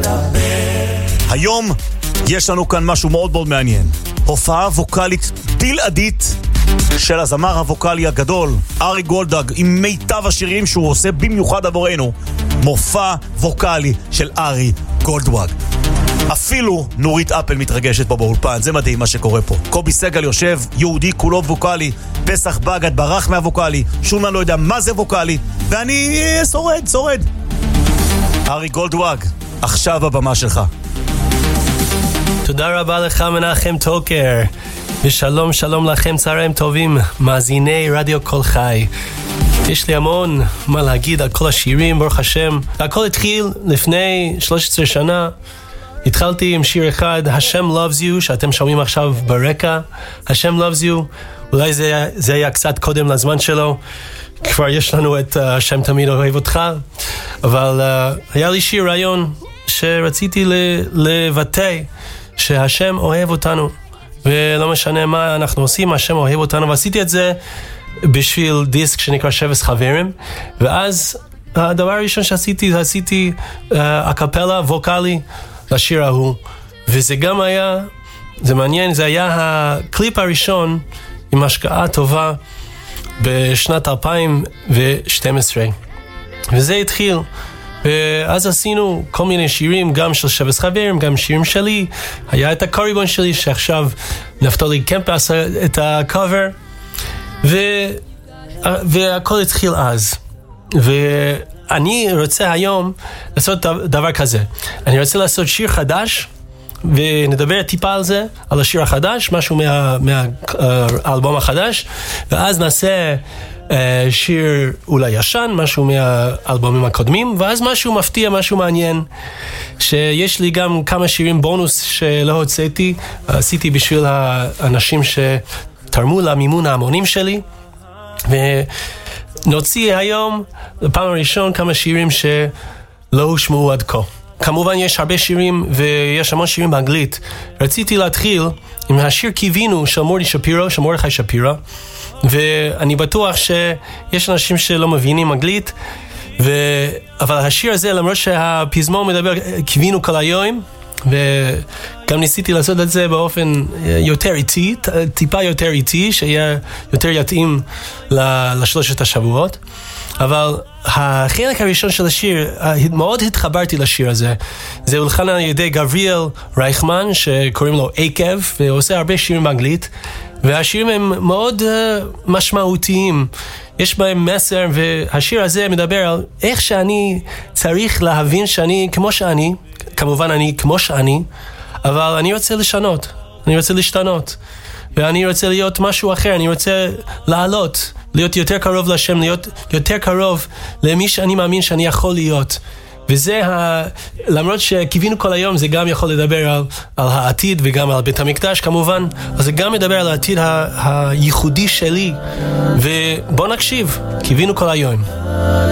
היום יש לנו כאן משהו מאוד מאוד מעניין. הופעה ווקלית בלעדית של הזמר הווקלי הגדול ארי גולדוואג, עם מיטב השירים שהוא עושה במיוחד עבורנו. מופע ווקלי של ארי גולדוואג. אפילו נורית אפל מתרגשת פה באולפן. זה מדהים מה שקורה פה. קובי סגל יושב, יהודי כולו ווקלי, פסח בגד ברח מהווקלי, שולמן לא יודע מה זה ווקלי, ואני שורד. ארי גולדוואג, עכשיו הבמה שלך. תודה רבה לך מנחם טוקר, ושלום לכם, צהריים טובים, מאזיני רדיו כל חי. יש לי המון מה להגיד על כל השירים, ברוך השם. הכל התחיל לפני 13 שנה. התחלתי עם שיר אחד, השם loves you, שאתם שומעים עכשיו ברקע. השם loves you, אולי זה היה קצת קודם לזמן שלו, כבר יש לנו את השם תמיד אוהב אותך, אבל היה לי שיר רעיון שרציתי לבטא שהשם אוהב אותנו, ולא משנה מה אנחנו עושים, השם אוהב אותנו, ועשיתי את זה בשביל דיסק שנקרא שבס חברים. ואז הדבר הראשון שעשיתי הקפלה ווקלי לשיר ההוא, וזה גם היה, זה מעניין, זה היה הקליפ הראשון עם השקעה טובה בשנת 2012, וזה התחיל. ואז עשינו כל מיני שירים, גם של שבס חברים, גם שירים שלי. היה את הקוריבון שלי שעכשיו נפתולי קמפ עשה את הקובר, והכל התחיל אז. ואני רוצה היום לעשות דבר כזה. אני רוצה לעשות שיר חדש, ונדבר טיפה על זה, על השיר החדש, משהו מהאלבום החדש, ואז נעשה שיר אולי ישן, משהו מהאלבומים הקודמים, ואז משהו מפתיע, משהו מעניין, שיש לי גם כמה שירים בונוס שלא הוצאתי, עשיתי בשביל האנשים שתרמו למימון ההמונים שלי, ונוציא היום לפעם הראשון כמה שירים שלא הושמעו עד כה. כמובן יש הרבה שירים ויש המון שירים באנגלית. רציתי להתחיל עם השיר קיווינו של מרדכי שפירא, ואני בטוח שיש אנשים שלא מבינים אנגלית, אבל השיר הזה, למרות שהפזמון מדבר קיווינו כל היום, וגם ניסיתי לעשות את זה באופן יותר איטי, טיפה יותר איטי, שיהיה יותר יתאים לשלושת השבועות. אבל החלק הראשון של השיר, מאוד התחברתי לשיר הזה. זה הולחן על ידי גבריאל רייכמן, שקוראים לו עקב, והוא עושה הרבה שירים באנגלית, והשירים הם מאוד משמעותיים. יש בהם מסר, והשיר הזה מדבר על איך שאני צריך להבין שאני כמו שאני, כמובן אני כמו שאני, אבל אני רוצה לשנות, אני רוצה להשתנות, ואני רוצה להיות משהו אחר, אני רוצה לעלות, להיות יותר קרוב לשם, להיות יותר קרוב למי שאני מאמין שאני יכול להיות. וזה, למרות שקיווינו כל היום, זה גם יכול לדבר על העתיד וגם על בית המקדש כמובן, אז זה גם מדבר על העתיד הייחודי שלי, ובוא נקשיב, קיווינו כל היום.